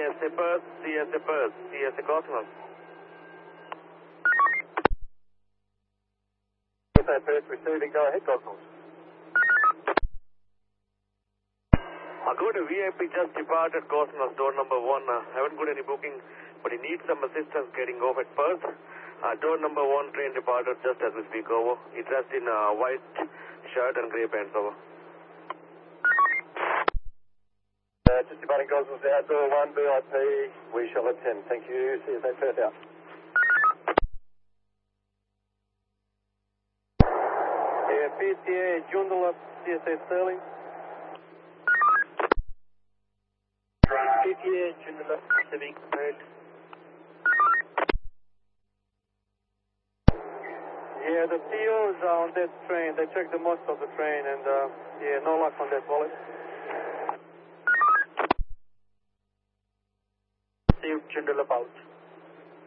CSA Perth, CSA Perth, CSA Cosmos. CSA Perth receiving, go ahead, Cosmos. Go to VIP, just departed Cosmos, door number 1. Haven't got any booking, but he needs some assistance getting off at Perth. Door number 1, train departed just as we speak, over. He dressed in white shirt and grey pants, over. Just departing Cosmos out, door 1, VIP, we shall attend. Thank you, CSA Perth out. Yeah, PTA Joondalup, CSA Stirling. PTA Joondalup, receiving, ahead. Yeah, the POs are on that train. They checked the most of the train and yeah, no luck on that wallet. Received Joondalup out.